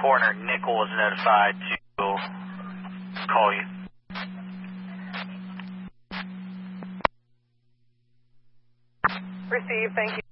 Coroner Nickel was notified to call you. Received, thank you.